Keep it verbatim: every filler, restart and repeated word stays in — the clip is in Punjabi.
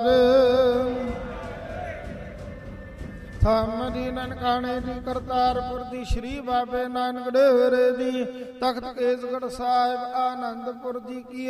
ਥੰਮ ਦੀ ਨਨਕਾਣੇ ਦੀ ਕਰਤਾਰਪੁਰ ਦੀ ਸ਼੍ਰੀ ਬਾਬੇ ਨਾਨਕ ਡੇਰੇ ਦੀ ਤਖਤ ਕੇਸਗੜ੍ਹ ਸਾਹਿਬ ਆਨੰਦਪੁਰ ਜੀ ਕੀ